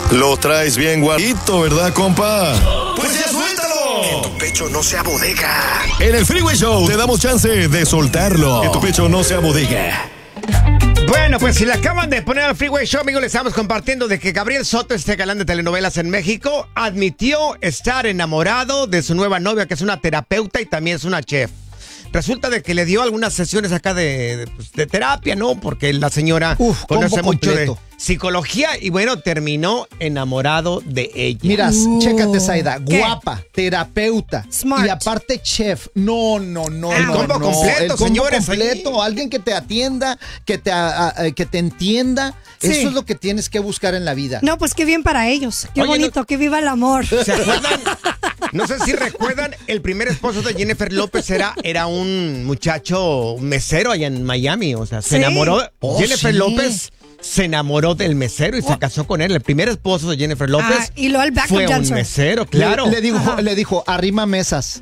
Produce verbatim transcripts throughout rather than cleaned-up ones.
Lo traes bien guardito, ¿verdad, compa? ¡Pues ya suéltalo! Que tu pecho no sea bodega. En el Freeway Show te damos chance de soltarlo. Que tu pecho no sea bodega. Bueno, pues si le acaban de poner al Freeway Show, amigos, le estamos compartiendo de que Gabriel Soto, este galán de telenovelas en México, admitió estar enamorado de su nueva novia, que es una terapeuta y también es una chef. Resulta de que le dio algunas sesiones acá de, de, pues, de terapia, ¿no? Porque la señora Uf, conoce combo mucho completo. de psicología y bueno, terminó enamorado de ella. Mira, Uh, chécate, Zaida, ¿qué? guapa, terapeuta Smart. y aparte chef. No, no, no. El no, combo no. completo, El combo señores, completo, ahí. alguien que te atienda, que te, a- a- que te entienda. Sí. Eso es lo que tienes que buscar en la vida. No, pues qué bien para ellos. Qué Oye, bonito, no- que viva el amor. ¿Se acuerdan? No sé si recuerdan, el primer esposo de Jennifer López era, era un muchacho mesero allá en Miami. O sea, se Sí. enamoró. Oh, Jennifer sí. López se enamoró del mesero y se casó con él. El primer esposo de Jennifer López Ah, y luego el backup fue un dancer. mesero, Le- claro. Le, dijo, le dijo, arrima mesas.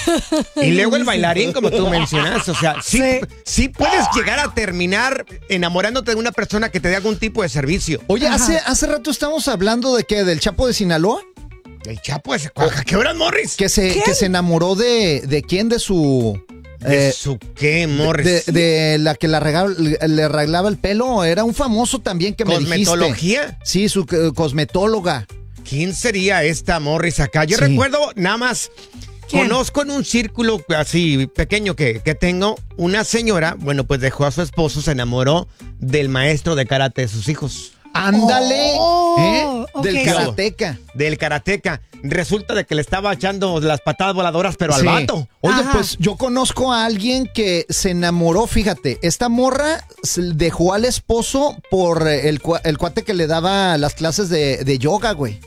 Y luego el bailarín, como tú mencionaste. O sea, sí, Sí. sí puedes llegar a terminar enamorándote de una persona que te dé algún tipo de servicio. Oye, Ajá. hace, hace rato estamos hablando de que del Chapo de Sinaloa, El Chapo ese. ¿A qué horas, Morris? que se, ¿Quién? que se enamoró de, de quién, de su... ¿De eh, su qué, Morris? de, de la que la regaba- le arreglaba el pelo. Era un famoso también que me dijiste. ¿Cosmetología? Sí, su eh, cosmetóloga. ¿Quién sería esta Morris acá? Yo Sí. recuerdo nada más, ¿Quién? conozco en un círculo así pequeño que, que tengo, una señora, bueno, pues dejó a su esposo, se enamoró del maestro de karate de sus hijos, Ándale. Oh, ¿eh? ok. Del karateca. del karateca. Resulta de que le estaba echando las patadas voladoras, pero al Sí. vato. Oye, Ajá. pues yo conozco a alguien que se enamoró, fíjate, esta morra se- dejó al esposo por eh, el, cua- el cuate que le daba las clases de, de yoga, güey.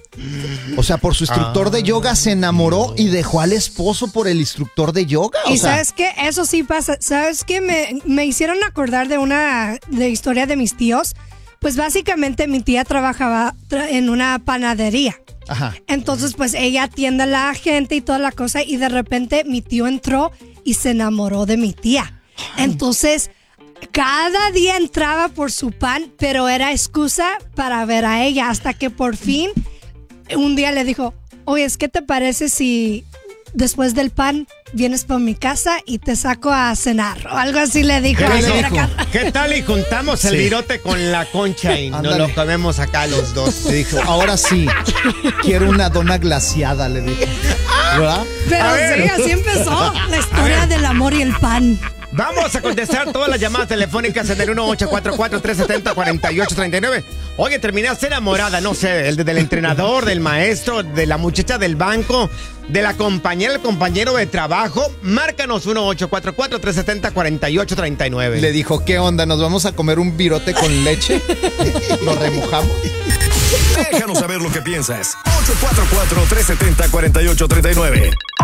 O sea, por su instructor de yoga se enamoró y dejó al esposo por el instructor de yoga. O Y sea, sabes qué, eso sí pasa. ¿Sabes qué? Me, me hicieron acordar de una de historia de mis tíos. Pues básicamente mi tía trabajaba tra- en una panadería. ajá. Entonces, pues ella atiende a la gente y toda la cosa. Y de repente mi tío entró y se enamoró de mi tía. Entonces, cada día entraba por su pan, pero era excusa para ver a ella. Hasta que por fin, un día le dijo, oye, ¿qué te parece si después del pan vienes por mi casa y te saco a cenar? O algo así le dijo. ¿Qué, a le la dijo? señora Carla. ¿Qué tal y juntamos el Sí. virote con la concha y Ándale. nos lo comemos acá los dos? Le dijo, ahora sí, quiero una dona glaciada, le dijo. ¿Verdad? Pero A ver. sí, así empezó la historia del amor y el pan. Vamos a contestar todas las llamadas telefónicas en el uno ocho cuatro cuatro, tres siete cero, cuatro ocho tres nueve. Oye, terminaste enamorada, no sé, el de- del entrenador, del maestro, de la muchacha del banco, de la compañera, el compañero de trabajo. Márcanos uno ocho cuatro cuatro, tres siete cero, cuatro ocho tres nueve. Le dijo, ¿qué onda? ¿Nos vamos a comer un virote con leche? Lo remojamos. Déjanos saber lo que piensas. ocho cuatro cuatro, tres siete cero, cuatro ocho tres nueve.